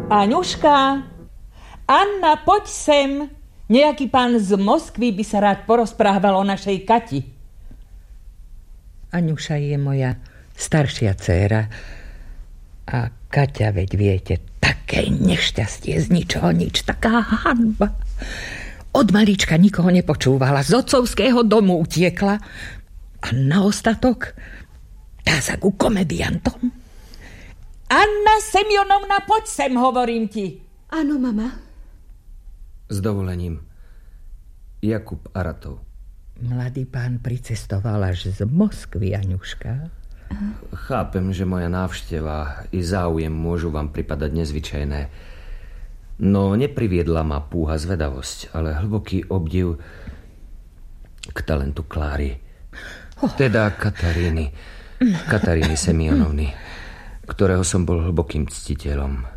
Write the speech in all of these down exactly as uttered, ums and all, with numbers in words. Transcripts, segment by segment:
Aňuška, Anna, poď sem. Nejaký pán z Moskvy by sa rád porozprával o našej Kati. Aňuša je moja staršia dcéra a Kaťa, veď viete, také nešťastie z ničoho nič, taká hanba. Od malička nikoho nepočúvala, z otcovského domu utiekla a na ostatok dá sa ku komediantom. Anna Semionovna, poď sem, hovorím ti. Áno, mama. S dovolením. Jakub Aratov. Mladý pán pricestoval až z Moskvy, Aňuška. Chápem, že moja návšteva i záujem môžu vám pripadať nezvyčajné. No nepriviedla ma púha zvedavosť, ale hlboký obdiv k talentu Kláry. Oh. Teda Kataríny. Kataríny Semionovny, ktorého som bol hlbokým ctiteľom.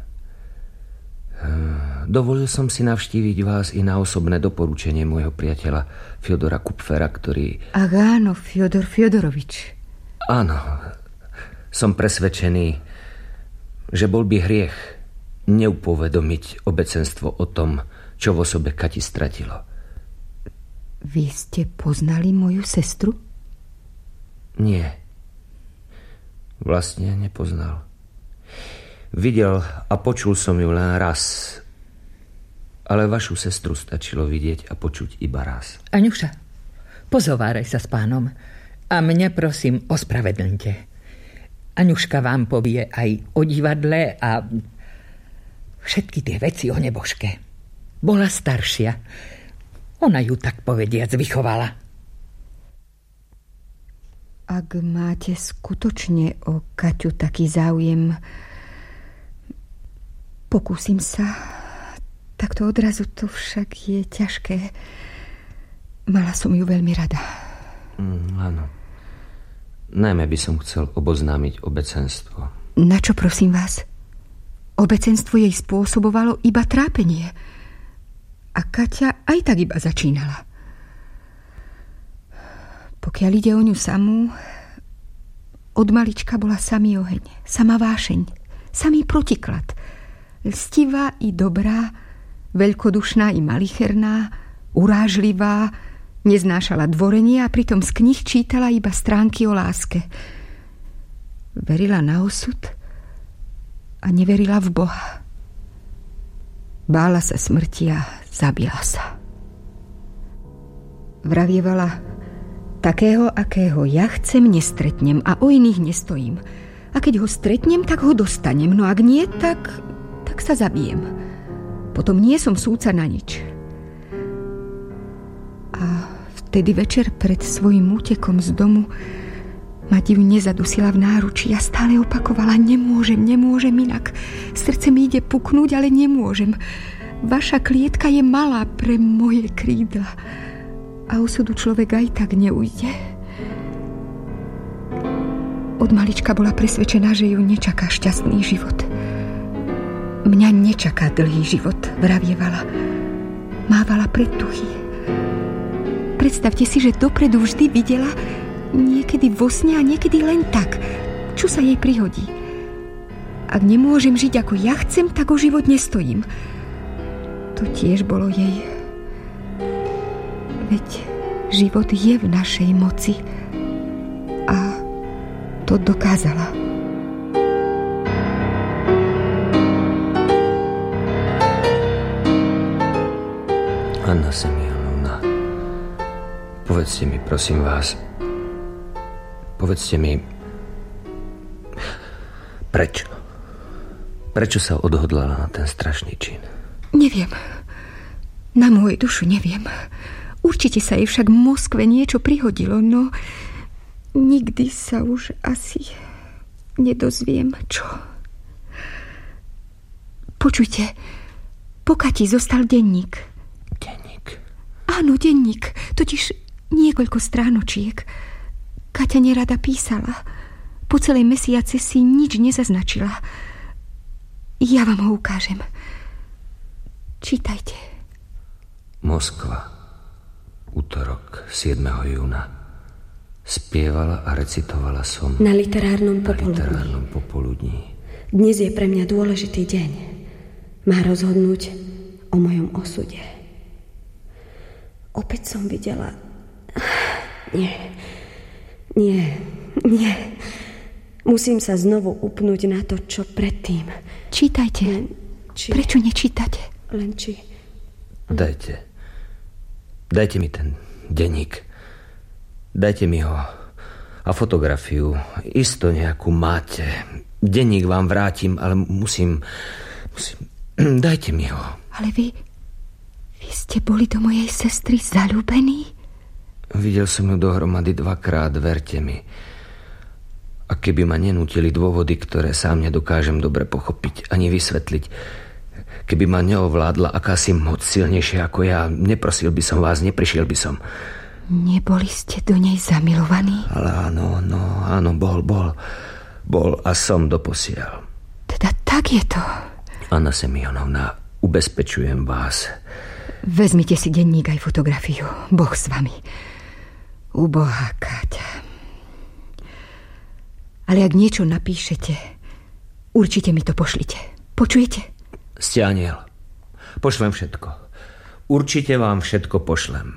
Dovolil som si navštíviť vás i na osobné doporučenie môjho priateľa Fiodora Kupfera, ktorý... Ach áno, Fiodor Fiodorovič. Áno, som presvedčený, že bol by hriech neupovedomiť obecenstvo o tom, čo v osobe Kati stratilo. Vy ste poznali moju sestru? Nie. Vlastne nepoznal. Videl a počul som ju len raz, ale vašu sestru stačilo vidieť a počuť iba raz. Aňuša, pozováraj sa s pánom a mňa prosím ospravedlňte. Aňuška vám povie aj o divadle a všetky tie veci o nebožke. Bola staršia. Ona ju tak povediac vychovala. Ak máte skutočne o Kaťu taký záujem, pokúsim sa. Takto odrazu to však je ťažké. Mala som ju veľmi rada. Mm, áno. Najmä by som chcel oboznámiť obecenstvo. Na čo, prosím vás? Obecenstvo jej spôsobovalo iba trápenie. A Kaťa aj tak iba začínala. Pokiaľ ide o ňu samú, od malička bola samý oheň, sama vášeň, samý protiklad. Lstivá i dobrá, veľkodušná i malicherná, urážlivá, neznášala dvorenie a pritom z kníh čítala iba stránky o láske. Verila na osud a neverila v Boha. Bála sa smrti a zabila sa. Vravievala, takého, akého ja chcem, nestretnem a o iných nestojím. A keď ho stretnem, tak ho dostanem, no ak nie, tak... tak sa zabijem. Potom nie som súdca na nič. A vtedy večer pred svojím útekom z domu ma divne zadusila v náruči. Ja stále opakovala, nemôžem, nemôžem inak. Srdce mi ide puknúť, ale nemôžem. Vaša klietka je malá pre moje krídla. A osudu človek aj tak neujde. Od malička bola presvedčená, že ju nečaká šťastný život. Mňa nečaká dlhý život, vravievala. Mávala predtuchy. Predstavte si, že dopredu vždy videla, niekedy vo sne a niekedy len tak, čo sa jej prihodí. Ak nemôžem žiť ako ja chcem, tak o život nestojím. To tiež bolo jej. Veď život je v našej moci a to dokázala. Anna Semionovna, povedzte mi, prosím vás, povedzte mi, prečo? Prečo sa odhodlala na ten strašný čin? Neviem. Na moju dušu neviem. Určite sa jej však v Moskve niečo prihodilo, no nikdy sa už asi nedozviem, čo. Počujte, po Kati zostal denník. Denník? Áno, denník, totiž niekoľko stránočiek. Kaťa nerada písala. Po celej mesiaci si nič nezaznačila. Ja vám ho ukážem. Čítajte. Moskva. Útorok siedmeho júna. Spievala a recitovala som na literárnom, na literárnom popoludní. popoludní. Dnes je pre mňa dôležitý deň. má rozhodnúť o mojom osude. Opäť som videla... Nie, nie, nie. Musím sa znovu upnúť na to, čo predtým. Čítajte. Len či... Prečo nečítate? Len či... Dajte. Dajte mi ten denník. Dajte mi ho. A fotografiu. Isto nejakú máte. Denník vám vrátim, ale musím... musím... Dajte mi ho. Ale vy... Vy ste boli do mojej sestry zaľúbení? Videl som ju dohromady dvakrát, verte mi. A keby ma nenútili dôvody, ktoré sám nedokážem dobre pochopiť ani vysvetliť, keby ma neovládla akási moc silnejšia ako ja, neprosil by som vás, neprišiel by som. Neboli ste do nej zamilovaní? Ale áno, no, áno, bol, bol. Bol a som doposiaľ. Teda tak je to. Anna Semionovna, ubezpečujem vás. Vezmite si denník aj fotografiu. Boh s vami. Ubohá Káťa. Ale ak niečo napíšete, určite mi to pošlite. Počujete? Ste aniel. Pošlem všetko. Určite vám všetko pošlem.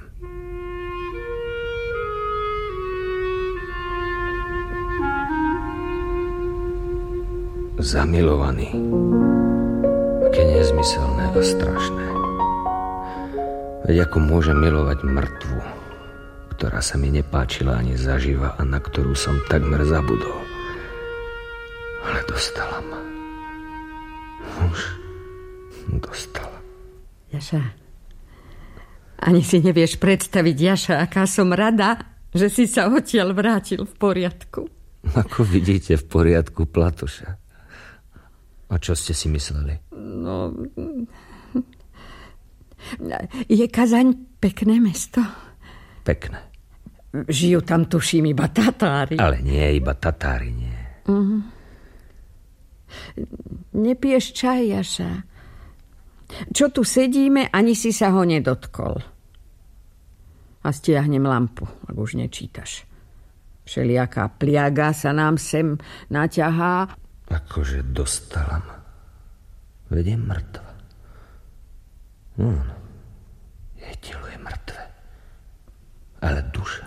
Zamilovaný. Aké nezmyselné a strašné. Veď ako môžem milovať mŕtvu, ktorá sa mi nepáčila ani zaživa a na ktorú som takmer zabudol. Ale dostala ma. Už dostala. Jaša, ani si nevieš predstaviť, Jaša, aká som rada, že si sa odtiaľ vrátil v poriadku. Ako vidíte, v poriadku, Platoša. A čo ste si mysleli? No... Je Kazaň pekné mesto? Pekné. Žijú tam, tuším, iba Tatári. Ale nie, iba Tatári, nie. Uh-huh. Nepiješ čaj, Jaša? Čo tu sedíme, ani si sa ho nedotkol. A stiahnem lampu, ak už nečítaš. Všelijaká pliaga sa nám sem naťahá. Akože dostala ma. Veď je mŕtva. No, no. Jej telo je mŕtve. Ale duša.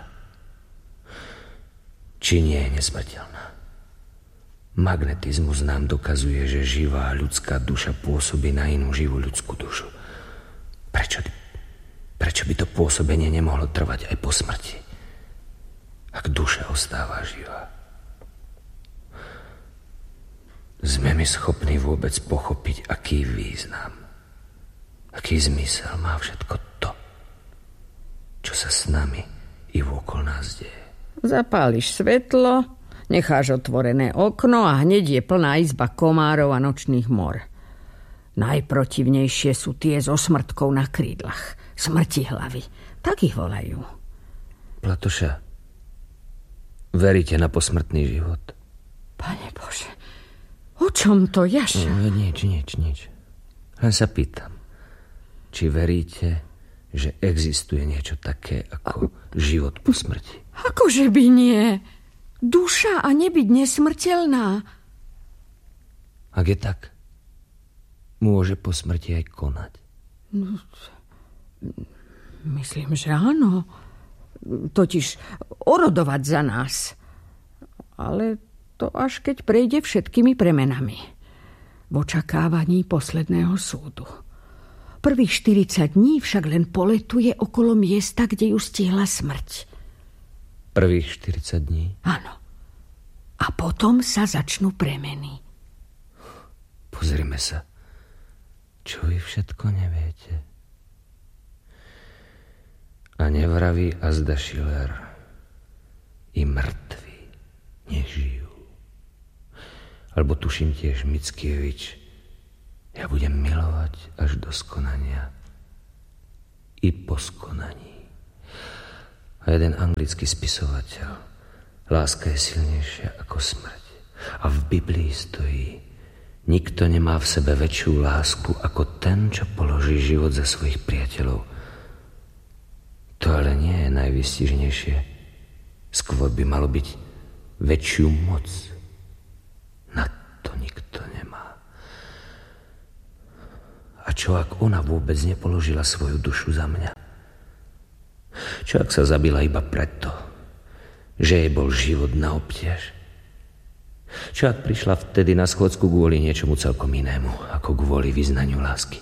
Či nie je nesmrteľná? Magnetizmus nám dokazuje, že živá ľudská duša pôsobí na inú živú ľudskú dušu. Prečo, prečo by to pôsobenie nemohlo trvať aj po smrti? Ak duša ostáva živá. Sme my schopní vôbec pochopiť, aký význam, aký zmysel má všetko to, čo sa s nami i vôkol nás deje. Zapáliš svetlo, necháš otvorené okno a hneď je plná izba komárov a nočných mor. Najprotivnejšie sú tie so smrtkou na krídlach. Smrti hlavy. Tak ich volajú. Platoša, veríte na posmrtný život? Pane Bože, o čom to, Jaša? No, nič, nič, nič. Len sa pýtam, či veríte, že existuje niečo také ako život po smrti? Akože by nie? Duša a nebyť nesmrteľná. Ak je tak, môže po smrti aj konať. No, myslím, že áno. Totiž orodovať za nás. Ale to až keď prejde všetkými premenami. V očakávaní posledného súdu. Prvých štyridsať dní však len poletuje okolo miesta, kde ju stihla smrť. Prvých štyridsať dní? Áno. A potom sa začnú premeny. Pozrime sa. Čo vy všetko neviete? A nevraví azda Schiller. I mŕtvi nech žijú. Alebo tuším tiež Mickiewicz. Ja budem milovať až do skonania. I po skonaní. A jeden anglický spisovateľ. Láska je silnejšia ako smrť. A v Biblii stojí: nikto nemá v sebe väčšiu lásku ako ten, čo položí život za svojich priateľov. To ale nie je najvystižnejšie. Skôr by malo byť väčšiu moc. Na to nikto nemá. A čo ak ona vôbec nepoložila svoju dušu za mňa? Čo ak sa zabila iba preto, že jej bol život na obtiež? Čo ak prišla vtedy na schôdzku kvôli niečomu celkom inému, ako kvôli vyznaniu lásky?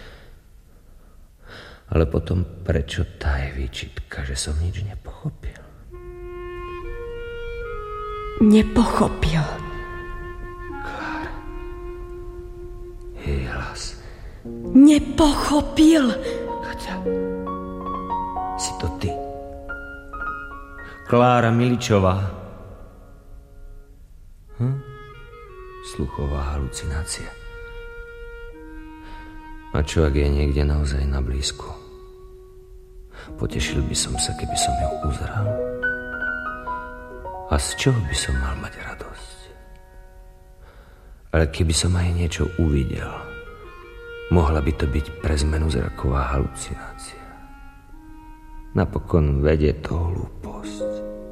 Ale potom prečo tá je výčitka, že som nič nepochopil? Nepochopil. Klára. Jej hlas. Nepochopil. Kaťa, si to ty. Klára Miličová. Hm? Sluchová halucinácia. A čo ak je niekde naozaj na blízku? Potešil by som sa, keby som ju uzrel. A z čoho by som mal mať radosť? Ale keby som aj niečo uvidel, mohla by to byť pre zmenu zraková halucinácia. Napokon vedie to hlúposť.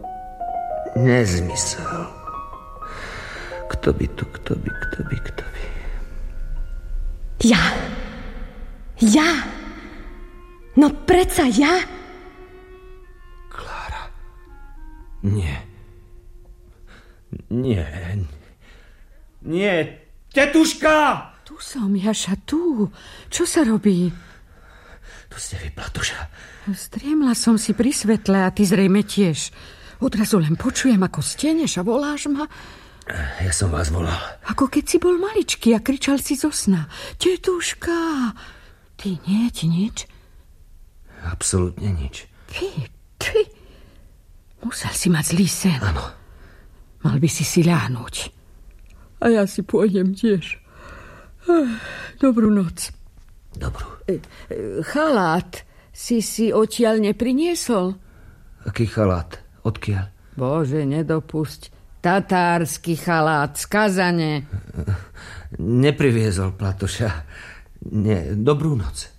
Nezmysel. Kto by tu, kto by, kto by, kto by? Ja. Ja. No predsa ja. Klára. Nie. Nie. Nie. Tetuška! Tu som, Jaša, tu. Čo sa robí? Tu ste vy, Platuša. Striemla som si pri svetle a ty zrejme tiež. Odrazu len počujem, ako steneš a voláš ma. Ja som vás volal. Ako keď si bol maličký a kričal si zo sna. Tetuška! Ty nie, ti nič? Absolútne nič. Ty, ty. Musel si mať zlý sen. Áno. Mal by si si ľahnúť. A ja si pôjdem tiež. Dobrú noc. Dobrú. E, e, chalát si si odtiaľ nepriniesol? Aký chalát? Odkiaľ? Bože, nedopusť. Tatársky chalát, skazane. Nepriviezol, Platuša. Nie, dobrú noc.